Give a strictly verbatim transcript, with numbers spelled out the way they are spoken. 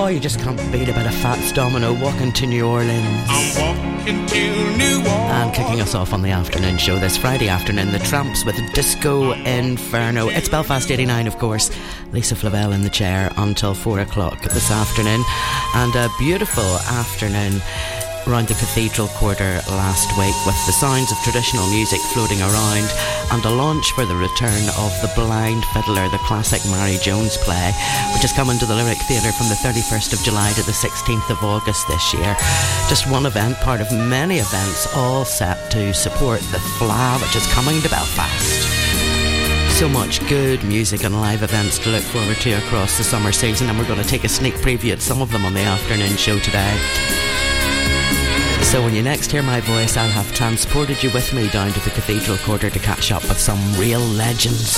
you just can't beat a bit of Fats Domino, Walking to New Orleans. I'm walking to New Orleans. And kicking us off on the afternoon show this Friday afternoon, The Tramps with Disco Inferno. It's Belfast eighty-nine, of course. Lisa Flavelle in the chair until four o'clock this afternoon. And a beautiful afternoon round the Cathedral Quarter last week, with the sounds of traditional music floating around, and a launch for the return of The Blind Fiddler, the classic Mary Jones play, which is coming to the Lyric Theatre from the thirty-first of July to the sixteenth of August this year. Just one event, part of many events, all set to support the F L A, which is coming to Belfast. So much good music and live events to look forward to across the summer season, and we're going to take a sneak preview at some of them on the afternoon show today. So when you next hear my voice, I'll have transported you with me down to the Cathedral Quarter to catch up with some real legends.